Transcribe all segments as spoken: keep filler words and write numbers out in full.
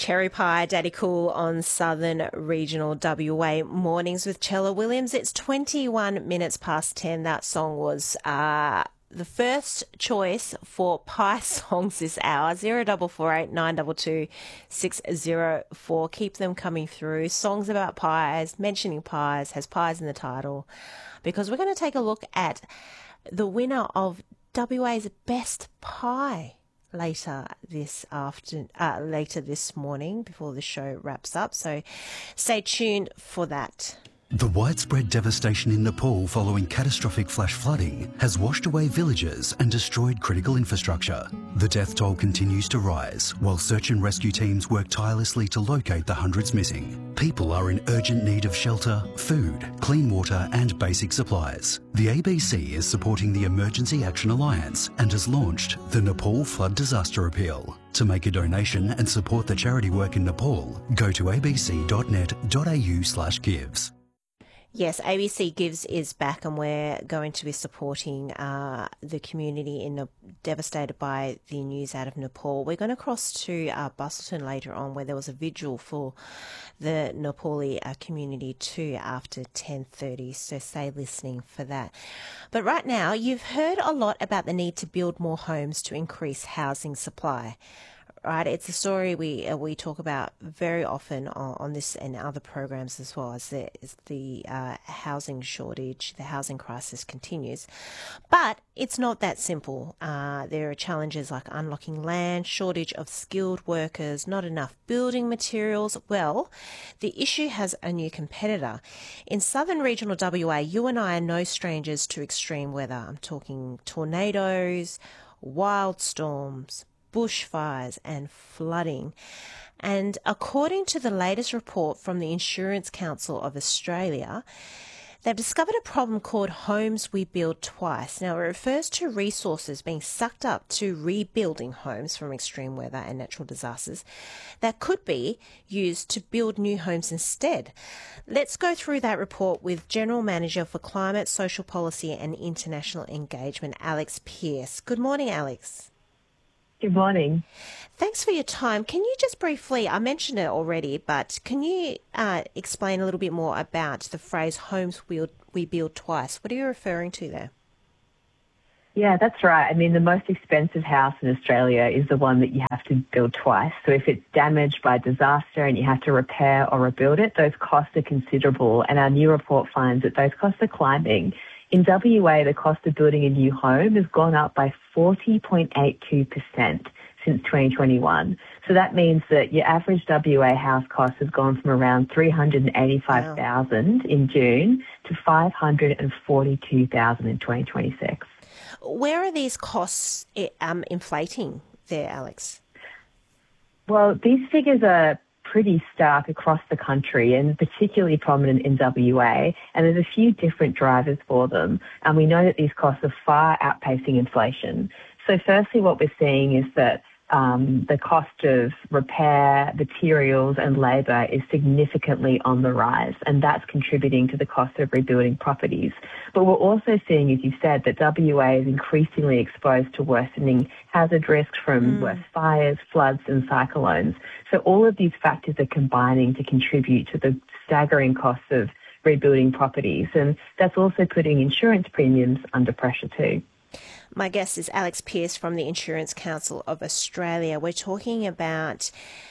Cherry Pie, Daddy Cool on Southern Regional W A Mornings with Chella Williams. It's twenty-one minutes past ten. That song was uh, the first choice for pie songs this hour. Zero double four eight nine double two six zero four. Keep them coming through. Songs about pies, mentioning pies, has pies in the title, because we're going to take a look at the winner of W A's Best Pie later this after, uh, later this morning before the show wraps up. So stay tuned for that. The widespread devastation in Nepal following catastrophic flash flooding has washed away villages and destroyed critical infrastructure. The death toll continues to rise while search and rescue teams work tirelessly to locate the hundreds missing. People are in urgent need of shelter, food, clean water and basic supplies. The A B C is supporting the Emergency Action Alliance and has launched the Nepal Flood Disaster Appeal. To make a donation and support the charity work in Nepal, go to abc.net.au slash gives. Yes, A B C Gives is back, and we're going to be supporting uh, the community in the, devastated by the news out of Nepal. We're going to cross to uh, Busselton later on, where there was a vigil for the Nepali uh, community too after ten thirty, so stay listening for that. But right now, you've heard a lot about the need to build more homes to increase housing supply. Right, it's a story we uh, we talk about very often on, on this and other programs as well, as the, as the uh, housing shortage, the housing crisis continues. But it's not that simple. Uh, there are challenges like unlocking land, shortage of skilled workers, not enough building materials. Well, the issue has a new competitor. In Southern Regional W A, you and I are no strangers to extreme weather. I'm talking tornadoes, wild storms, bushfires and flooding. And according to the latest report from the Insurance Council of Australia, they've discovered a problem called Homes We Build Twice. Now, it refers to resources being sucked up to rebuilding homes from extreme weather and natural disasters that could be used to build new homes instead. Let's go through that report with General Manager for Climate, Social Policy and International Engagement, Alex Pearce. Good morning, Alex. Good morning. Thanks for your time. Can you just briefly, I mentioned it already, but can you uh, explain a little bit more about the phrase homes we, we build twice? What are you referring to there? Yeah, that's right. I mean, the most expensive house in Australia is the one that you have to build twice. So if it's damaged by disaster and you have to repair or rebuild it, those costs are considerable. And our new report finds that those costs are climbing. In W A, the cost of building a new home has gone up by forty point eight two percent since twenty twenty-one. So that means that your average W A house cost has gone from around three hundred eighty-five thousand dollars wow. in June to five hundred forty-two thousand dollars in twenty twenty-six. Where are these costs um, inflating there, Alex? Well, these figures are pretty stark across the country and particularly prominent in W A, and there's a few different drivers for them. And we know that these costs are far outpacing inflation. So firstly, what we're seeing is that um, the cost of repair, materials and labour is significantly on the rise, and that's contributing to the cost of rebuilding properties. But we're also seeing, as you said, that W A is increasingly exposed to worsening hazard risks from mm. worse fires, floods and cyclones. So all of these factors are combining to contribute to the staggering costs of rebuilding properties, and that's also putting insurance premiums under pressure too. My guest is Alex Pearce from the Insurance Council of Australia. We're talking about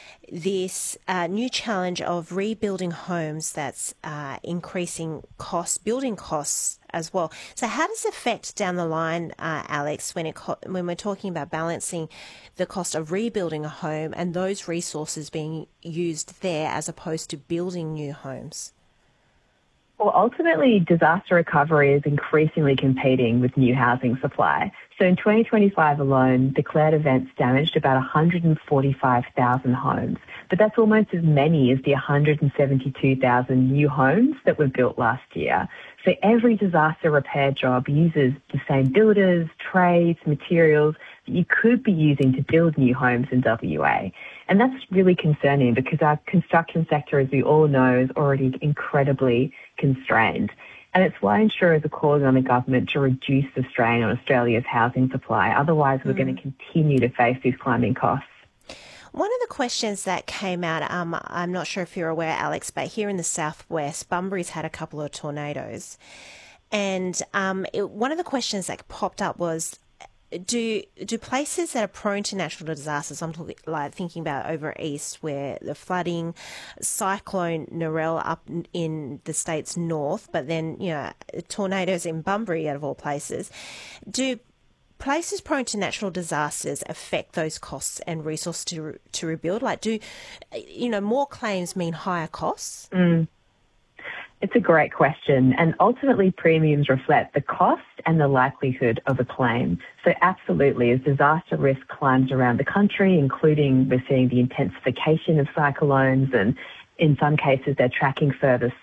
this uh, new challenge of rebuilding homes that's uh, increasing costs, building costs as well. So how does it affect down the line, uh, Alex, when, it co- when we're talking about balancing the cost of rebuilding a home and those resources being used there as opposed to building new homes? Well, ultimately, disaster recovery is increasingly competing with new housing supply. So in twenty twenty-five alone, declared events damaged about one hundred forty-five thousand homes. But that's almost as many as the one hundred seventy-two thousand new homes that were built last year. So every disaster repair job uses the same builders, trades, materials that you could be using to build new homes in W A. And that's really concerning because our construction sector, as we all know, is already incredibly constrained. And it's why insurers are calling on the government to reduce the strain on Australia's housing supply. Otherwise, we're mm. going to continue to face these climbing costs. One of the questions that came out, um, I'm not sure if you're aware, Alex, but here in the southwest, Bunbury's had a couple of tornadoes. And um, it, one of the questions that popped up was, do do places that are prone to natural disasters, I'm talking, like thinking about over east where the flooding, Cyclone Narelle up in the state's north, but then, you know, tornadoes in Bunbury out of all places, do places prone to natural disasters affect those costs and resources to to rebuild? Like, do, you know, more claims mean higher costs? Mm. It's a great question, and ultimately premiums reflect the cost and the likelihood of a claim. So absolutely, as disaster risk climbs around the country, including we're seeing the intensification of cyclones, and in some cases they're tracking further